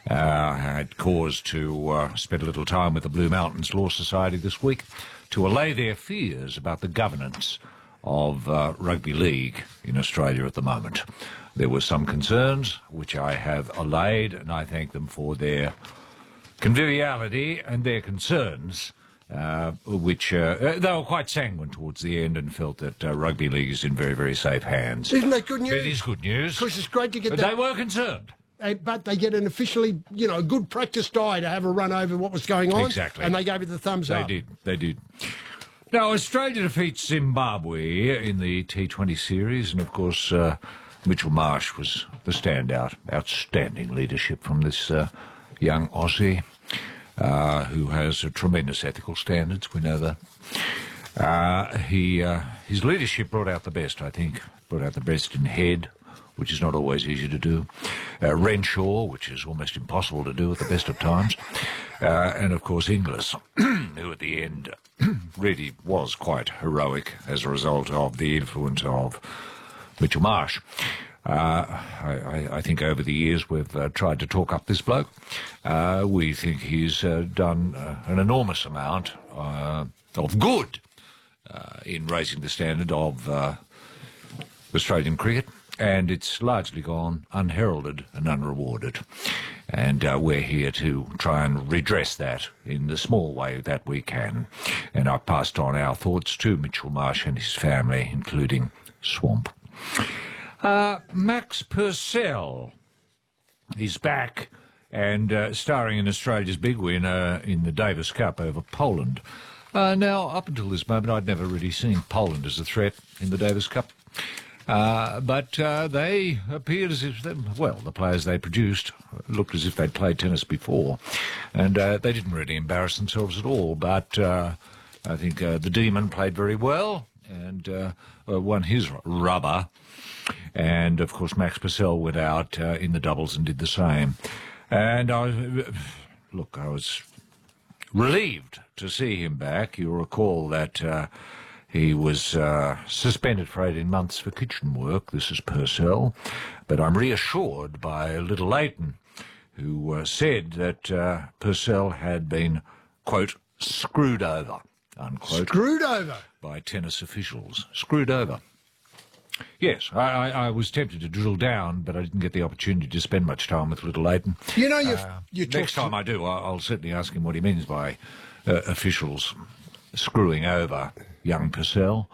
I had cause to spend a little time with the Blue Mountains Law Society this week to allay their fears about the governance of rugby league in Australia at the moment. There were some concerns which I have allayed, and I thank them for their conviviality and their concerns, which they were quite sanguine towards the end and felt that rugby league is in very, very safe hands. Isn't that good news? It is good news. Because it's great to get but that. They were concerned. But they get an officially, good practice day to have a run over what was going on. Exactly. And they gave it the thumbs up. They did. Now, Australia defeats Zimbabwe in the T20 series, and of course, Mitchell Marsh was the standout. Outstanding leadership from this young Aussie, who has tremendous ethical standards, we know that. His leadership brought out the best, I think. Brought out the best in head, which is not always easy to do. Renshaw, which is almost impossible to do at the best of times. And, of course, Inglis, who at the end really was quite heroic as a result of the influence of Mitchell Marsh. I think over the years we've tried to talk up this bloke. We think he's done an enormous amount of good in raising the standard of Australian cricket, and it's largely gone unheralded and unrewarded. And we're here to try and redress that in the small way that we can. And I've passed on our thoughts to Mitchell Marsh and his family, including Swamp. Max Purcell is back and starring in Australia's big win in the Davis Cup over Poland. Now, up until this moment, I'd never really seen Poland as a threat in the Davis Cup. But they appeared as if, the players they produced looked as if they'd played tennis before. And they didn't really embarrass themselves at all. But I think the Demon played very well and won his rubber. And, of course, Max Purcell went out in the doubles and did the same. And I was relieved to see him back. You'll recall that he was suspended for 18 months for kitchen work. This is Purcell. But I'm reassured by Little Leighton, who said that Purcell had been, quote, screwed over, unquote. Screwed over? By tennis officials. Screwed over. Yes, I was tempted to drill down, but I didn't get the opportunity to spend much time with Little Leighton. Next time I do, I'll certainly ask him what he means by officials screwing over young Purcell.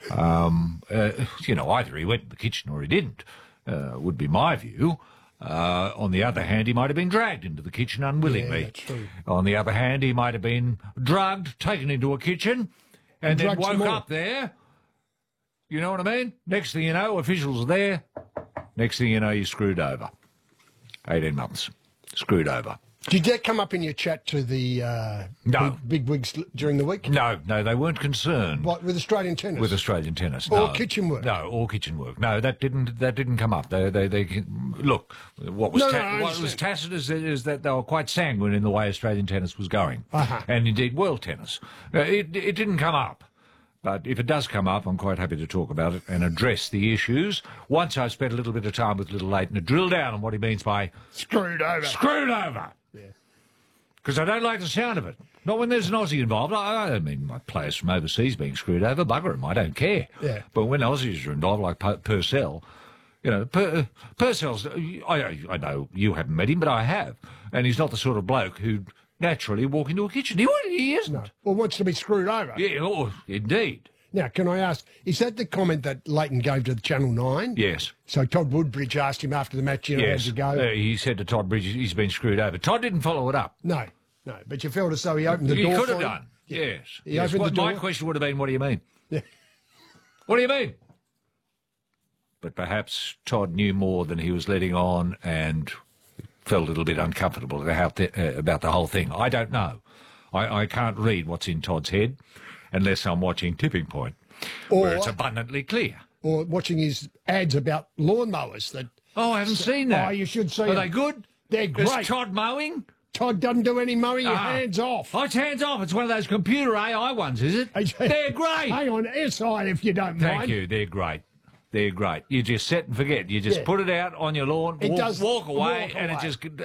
Either he went to the kitchen or he didn't, would be my view. On the other hand, he might have been dragged into the kitchen unwillingly. Yeah, that's true. On the other hand, he might have been drugged, taken into a kitchen, and then woke up there. You know what I mean? Next thing you know, officials are there. Next thing you know, you're screwed over. 18 months. Screwed over. Did that come up in your chat to the big wigs during the week? No, they weren't concerned. What, with Australian tennis? With Australian tennis, Or kitchen work? No, or kitchen work. No, that didn't come up. They look, what was tacit is that they were quite sanguine in the way Australian tennis was going. And indeed world tennis. It didn't come up. But if it does come up, I'm quite happy to talk about it and address the issues. Once I've spent a little bit of time with Little Leighton to drill down on what he means by screwed over. Screwed over. Yeah. Because I don't like the sound of it. Not when there's an Aussie involved. I mean, my players from overseas being screwed over, bugger them, I don't care. Yeah. But when Aussies are involved, like Purcell, Purcell's, I know you haven't met him, but I have. And he's not the sort of bloke who'd naturally walk into a kitchen. He isn't. No. Or wants to be screwed over. Yeah, indeed. Now, can I ask, is that the comment that Leighton gave to the Channel 9? Yes. So Todd Woodbridge asked him after the match, yes. how'd you go? He said to Todd Bridges he's been screwed over. Todd didn't follow it up. No, but you felt as though he opened the door. He could have for done, yes. He opened the door. My question would have been, what do you mean? Yeah. What do you mean? But perhaps Todd knew more than he was letting on and felt a little bit uncomfortable about the whole thing. I don't know. I can't read what's in Todd's head unless I'm watching Tipping Point, where it's abundantly clear. Or watching his ads about lawnmowers. I haven't seen that. Oh, you should see Are they good? They're great. Is Todd mowing? Todd doesn't do any mowing, hands off. Oh, it's hands off. It's one of those computer AI ones, is it? They're great. Hang on, SI if you don't mind. Thank you, they're great. They're great. You just set and forget. You just put it out on your lawn, walk away, and it just